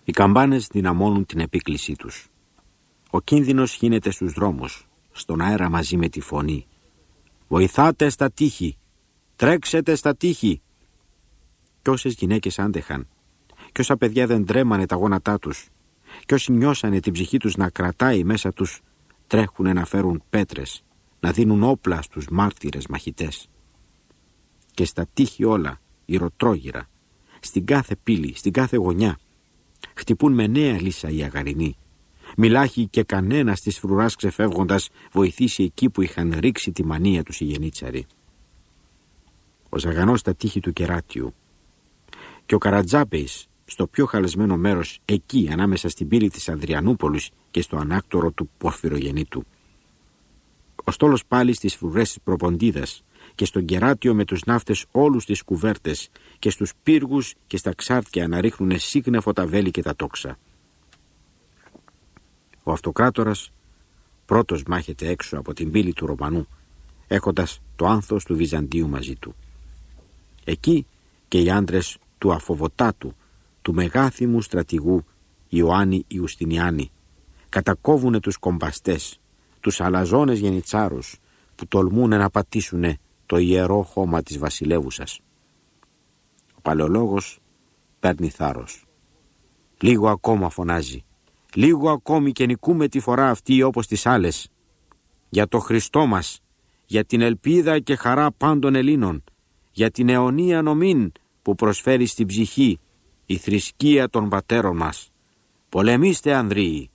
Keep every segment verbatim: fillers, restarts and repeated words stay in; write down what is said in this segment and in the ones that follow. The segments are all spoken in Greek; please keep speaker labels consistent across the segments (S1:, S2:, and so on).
S1: Οι καμπάνες δυναμώνουν την επίκλησή τους. Ο κίνδυνος χύνεται στους δρόμους, στον αέρα μαζί με τη φωνή. «Βοηθάτε στα τείχη! Τρέξετε στα τείχη!» Κι όσες γυναίκες άντεχαν, κι όσα παιδιά δεν τρέμανε τα γόνατά τους, κι όσοι νιώσανε την ψυχή τους να κρατάει μέσα τους, τρέχουνε να φέρουν πέτρες, να δίνουν όπλα στους μάρτυρες μαχητές. Και στα τείχη όλα, ηροτρόγυρα, στην κάθε πύλη, στην κάθε γωνιά, χτυπούν με νέα λύσα οι αγαρινοί. Μιλάχει και κανένας της φρουράς ξεφεύγοντας βοηθήσει εκεί που είχαν ρίξει τη μανία τους οι γενίτσαροι. Ο Ζαγανός στα τείχη του Κεράτιου και ο Καρατζάπεης στο πιο χαλασμένο μέρος, εκεί ανάμεσα στην πύλη της Ανδριανούπολης και στο ανάκτορο του Πορφυρογεννήτου. Ο Στόλος πάλι στις φρουρές της Προποντίδας και στον Κεράτιο με τους ναύτες όλους τις κουβέρτες και στους πύργους και στα ξάρτια να ρίχνουνε σύγνεφο τα βέλη και τα τόξα. Ο Αυτοκράτορας πρώτος μάχεται έξω από την πύλη του Ρωμανού, έχοντας το άνθος του Βυζαντίου μαζί του. Εκεί και οι άντρες του Αφοβοτάτου, του μεγάθυμου στρατηγού Ιωάννη Ιουστινιάνη, κατακόβουνε τους κομπαστές, τους αλαζόνες γενιτσάρους που τολμούνε να πατήσουνε το ιερό χώμα της βασιλεύουσας. Ο παλαιολόγος παίρνει θάρρος. «Λίγο ακόμα», φωνάζει, «λίγο ακόμη και νικούμε τη φορά αυτή όπως τις άλλες. Για το Χριστό μας, για την ελπίδα και χαρά πάντων Ελλήνων, για την αιωνία νομήν που προσφέρει στην ψυχή η θρησκεία των πατέρων μας. Πολεμήστε, Ανδρείοι!»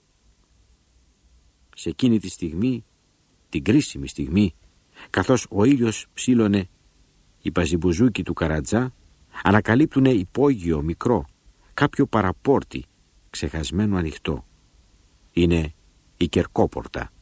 S1: Σε εκείνη τη στιγμή, την κρίσιμη στιγμή, καθώς ο ήλιος ψήλωνε, οι παζιμπουζούκοι του Καρατζά ανακαλύπτουνε υπόγειο μικρό, κάποιο παραπόρτι, ξεχασμένο ανοιχτό. Είναι η Κερκόπορτα.